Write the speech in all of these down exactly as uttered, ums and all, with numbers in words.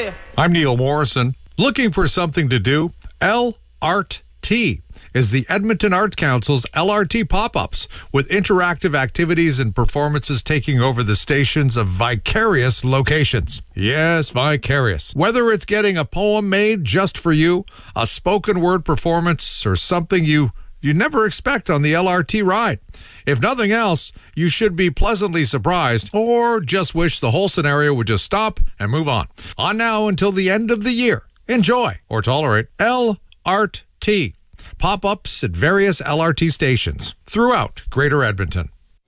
Yeah. I'm Neil Morrison. Looking for something to do? L Art T is the Edmonton Arts Council's L R T pop-ups, with interactive activities and performances taking over the stations of Vicarious locations. Yes, Vicarious. Whether it's getting a poem made just for you, a spoken word performance, or something you you never expect on the L R T ride. If nothing else, you should be pleasantly surprised or just wish the whole scenario would just stop and move on. On now until the end of the year. Enjoy or tolerate L Art T. Pop-ups at various L R T stations throughout Greater Edmonton.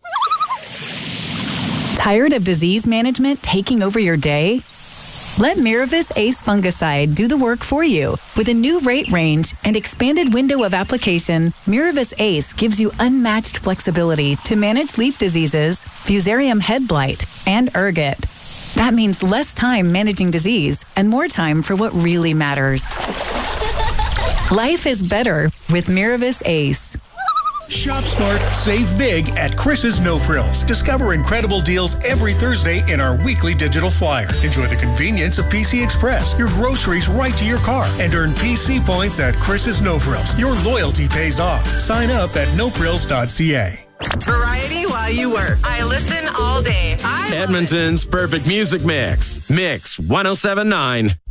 Tired of disease management taking over your day? Let Miravis Ace Fungicide do the work for you. With a new rate range and expanded window of application, Miravis Ace gives you unmatched flexibility to manage leaf diseases, Fusarium head blight, and ergot. That means less time managing disease and more time for what really matters. Life is better with Miravis Ace. Shop smart, save big at Chris's No Frills. Discover incredible deals every Thursday in our weekly digital flyer. Enjoy the convenience of P C Express, your groceries right to your car, and earn P C points at Chris's No Frills. Your loyalty pays off. Sign up at no frills dot c a. Variety while you work. I listen all day. I Edmonton's perfect music mix. Mix one oh seven point nine.